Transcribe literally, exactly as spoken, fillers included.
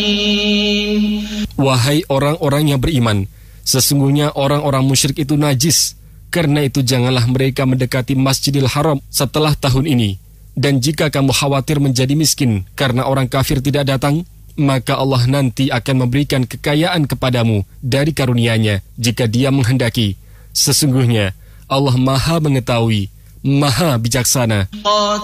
Wahai orang-orang yang beriman, sesungguhnya orang-orang musyrik itu najis. Karena itu janganlah mereka mendekati Masjidil Haram setelah tahun ini. Dan jika kamu khawatir menjadi miskin karena orang kafir tidak datang, maka Allah nanti akan memberikan kekayaan kepadamu dari karunia-Nya jika Dia menghendaki. Sesungguhnya Allah Maha mengetahui, Maha bijaksana.